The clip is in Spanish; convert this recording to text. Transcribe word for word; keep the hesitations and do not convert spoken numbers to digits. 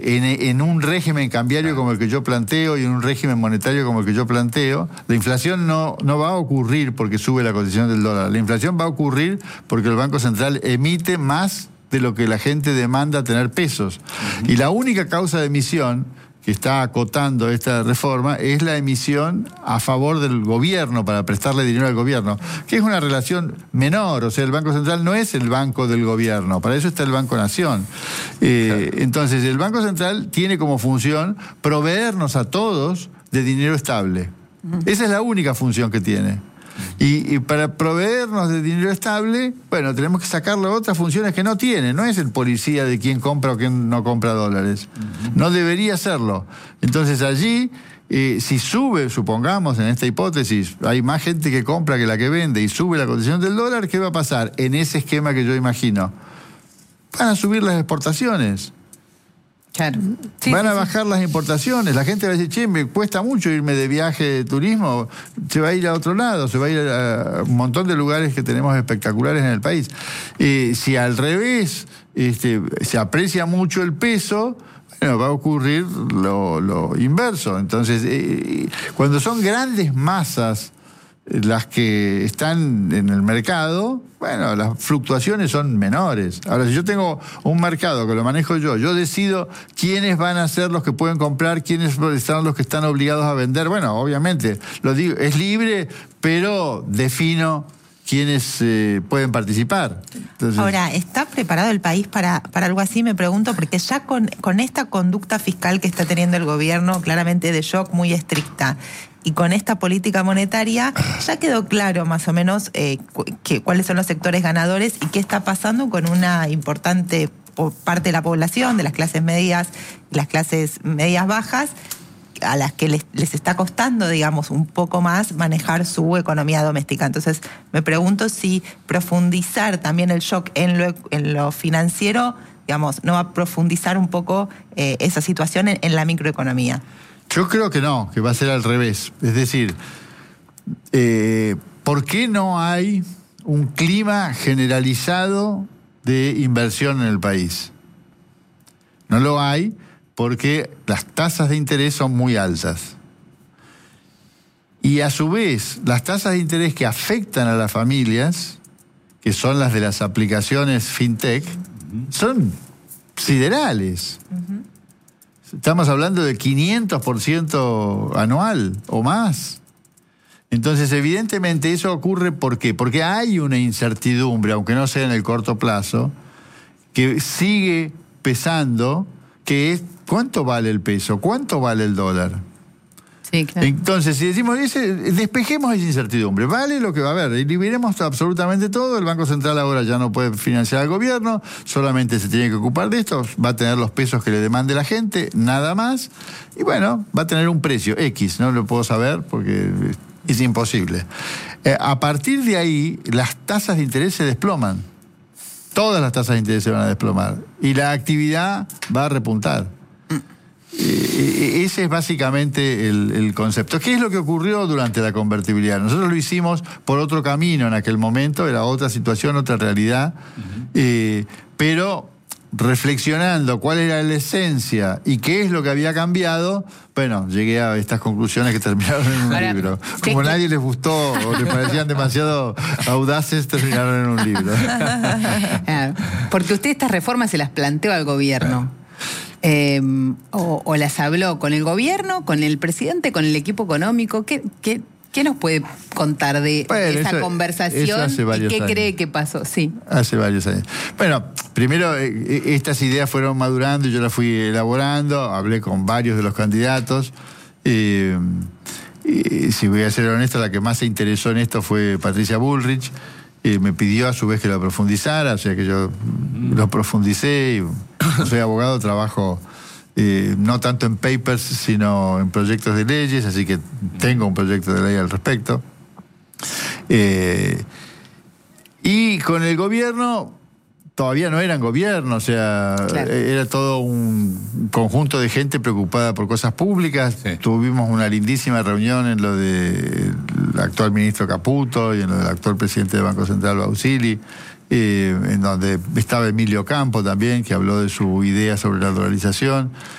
En, en un régimen cambiario como el que yo planteo y en un régimen monetario como el que yo planteo, la inflación no, no va a ocurrir porque sube la cotización del dólar. La inflación va a ocurrir porque el Banco Central emite más de lo que la gente demanda tener pesos. Uh-huh. Y la única causa de emisión que está acotando esta reforma es la emisión a favor del gobierno, para prestarle dinero al gobierno, que es una relación menor. O sea, el Banco Central no es el banco del gobierno, para eso está el Banco Nación. Eh, claro. Entonces, el Banco Central tiene como función proveernos a todos de dinero estable. Uh-huh. Esa es la única función que tiene. Y, y para proveernos de dinero estable, bueno, tenemos que sacarle otras funciones que no tiene. No es el policía de quién compra o quién no compra dólares. Uh-huh. No debería serlo. Entonces allí, eh, si sube, supongamos en esta hipótesis, hay más gente que compra que la que vende y sube la cotización del dólar, ¿qué va a pasar en ese esquema que yo imagino? Van a subir las exportaciones. Claro. Sí, Van sí, a sí. bajar las importaciones. La gente va a decir, che, me cuesta mucho irme de viaje de turismo, se va a ir a otro lado, se va a ir a un montón de lugares que tenemos espectaculares en el país. Eh, si al revés este, se aprecia mucho el peso, bueno, va a ocurrir lo, lo inverso. Entonces, eh, cuando son grandes masas las que están en el mercado, bueno, las fluctuaciones son menores. Ahora, si yo tengo un mercado que lo manejo yo, yo decido quiénes van a ser los que pueden comprar, quiénes son los que están obligados a vender. Bueno, obviamente, lo digo, es libre, pero defino quiénes eh, pueden participar. Entonces... Ahora, ¿está preparado el país para, para algo así? Me pregunto, porque ya con, con esta conducta fiscal que está teniendo el gobierno, claramente de shock, muy estricta, y con esta política monetaria, ya quedó claro más o menos eh, cu que, cuáles son los sectores ganadores y qué está pasando con una importante parte de la población, de las clases medias y las clases medias bajas, a las que les, les está costando, digamos, un poco más manejar su economía doméstica. Entonces, me pregunto si profundizar también el shock en lo, en lo financiero, digamos, no va a profundizar un poco eh, esa situación en, en la microeconomía. Yo creo que no, que va a ser al revés. Es decir, eh, ¿por qué no hay un clima generalizado de inversión en el país? No lo hay porque las tasas de interés son muy altas. Y a su vez, las tasas de interés que afectan a las familias, que son las de las aplicaciones fintech, son siderales. Uh-huh. Estamos hablando de quinientos por ciento anual o más. Entonces, evidentemente, eso ocurre ¿por qué? Porque hay una incertidumbre, aunque no sea en el corto plazo, que sigue pesando, que es ¿cuánto vale el peso? ¿Cuánto vale el dólar? Sí, claro. Entonces, si decimos, ese, despejemos esa incertidumbre, vale lo que va a haber, eliminemos absolutamente todo, el Banco Central ahora ya no puede financiar al gobierno, solamente se tiene que ocupar de esto, va a tener los pesos que le demande la gente, nada más, y bueno, va a tener un precio X, no lo puedo saber porque es imposible. Eh, a partir de ahí, las tasas de interés se desploman, todas las tasas de interés se van a desplomar, y la actividad va a repuntar. Ese es básicamente el, el concepto. ¿Qué es lo que ocurrió durante la convertibilidad? Nosotros lo hicimos por otro camino en aquel momento, era otra situación, otra realidad, uh-huh. eh, pero reflexionando cuál era la esencia y qué es lo que había cambiado, bueno, llegué a estas conclusiones que terminaron en un Ahora, libro. Como a nadie les gustó o les parecían demasiado audaces, terminaron en un libro. Porque usted estas reformas se las planteó al gobierno. Eh, o, o las habló con el gobierno, con el presidente, con el equipo económico. ¿Qué, qué, qué nos puede contar de, bueno, de esa eso, conversación eso y qué años. cree que pasó? Sí. Hace varios años. Bueno, primero eh, estas ideas fueron madurando y yo las fui elaborando, hablé con varios de los candidatos. Eh, y, si voy a ser honesto, la que más se interesó en esto fue Patricia Bullrich. Eh, me pidió a su vez que lo profundizara, o sea que yo lo profundicé. Y soy abogado, trabajo eh, no tanto en papers, sino en proyectos de leyes, así que tengo un proyecto de ley al respecto. Eh, y con el gobierno, todavía no eran gobierno, o sea, claro. Era todo un conjunto de gente preocupada por cosas públicas. Sí. Tuvimos una lindísima reunión en lo del actual ministro Caputo y en lo del actual presidente del Banco Central, Bausili, eh, en donde estaba Emilio Campo también, que habló de su idea sobre la dolarización.